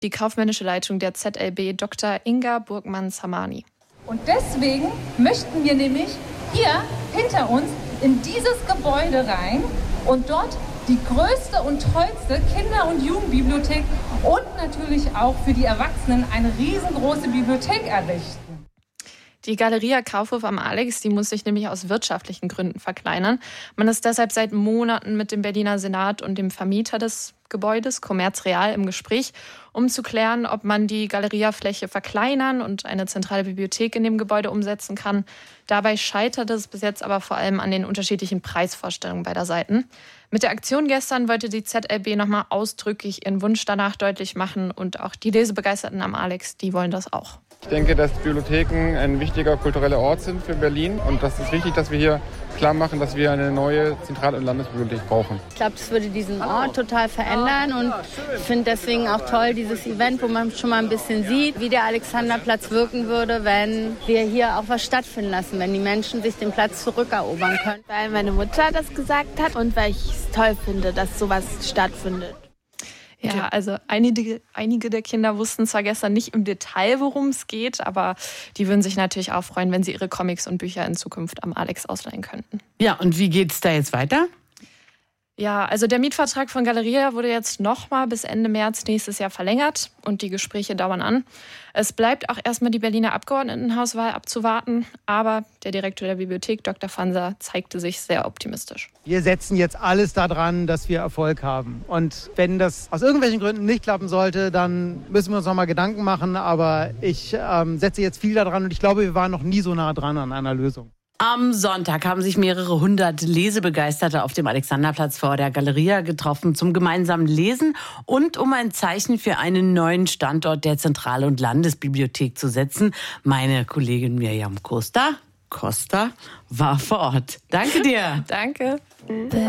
Die kaufmännische Leitung der ZLB, Dr. Inga Burgmann-Samani. Und deswegen möchten wir nämlich hier hinter uns in dieses Gebäude rein und dort die größte und tollste Kinder- und Jugendbibliothek und natürlich auch für die Erwachsenen eine riesengroße Bibliothek errichten. Die Galeria Kaufhof am Alex, die muss sich nämlich aus wirtschaftlichen Gründen verkleinern. Man ist deshalb seit Monaten mit dem Berliner Senat und dem Vermieter des Gebäudes, Commerz Real, im Gespräch, um zu klären, ob man die Galeriafläche verkleinern und eine zentrale Bibliothek in dem Gebäude umsetzen kann. Dabei scheitert es bis jetzt aber vor allem an den unterschiedlichen Preisvorstellungen beider Seiten. Mit der Aktion gestern wollte die ZLB nochmal ausdrücklich ihren Wunsch danach deutlich machen und auch die Lesebegeisterten am Alex, die wollen das auch. Ich denke, dass Bibliotheken ein wichtiger kultureller Ort sind für Berlin und das ist wichtig, dass wir hier klar machen, dass wir eine neue Zentral- und Landesbibliothek brauchen. Ich glaube, das würde diesen Ort total verändern und ich finde deswegen auch toll dieses Event, wo man schon mal ein bisschen sieht, wie der Alexanderplatz wirken würde, wenn wir hier auch was stattfinden lassen, wenn die Menschen sich den Platz zurückerobern können. Weil meine Mutter das gesagt hat und weil ich es toll finde, dass sowas stattfindet. Ja, also einige der Kinder wussten zwar gestern nicht im Detail, worum es geht, aber die würden sich natürlich auch freuen, wenn sie ihre Comics und Bücher in Zukunft am Alex ausleihen könnten. Ja, und wie geht's da jetzt weiter? Ja, also der Mietvertrag von Galeria wurde jetzt nochmal bis Ende März nächstes Jahr verlängert und die Gespräche dauern an. Es bleibt auch erstmal die Berliner Abgeordnetenhauswahl abzuwarten, aber der Direktor der Bibliothek, Dr. Fanser, zeigte sich sehr optimistisch. Wir setzen jetzt alles daran, dass wir Erfolg haben. Und wenn das aus irgendwelchen Gründen nicht klappen sollte, dann müssen wir uns nochmal Gedanken machen. Aber ich setze jetzt viel daran und ich glaube, wir waren noch nie so nah dran an einer Lösung. Am Sonntag haben sich mehrere hundert Lesebegeisterte auf dem Alexanderplatz vor der Galeria getroffen zum gemeinsamen Lesen und um ein Zeichen für einen neuen Standort der Zentral- und Landesbibliothek zu setzen. Meine Kollegin Mirjam Costa war vor Ort. Danke dir. Danke.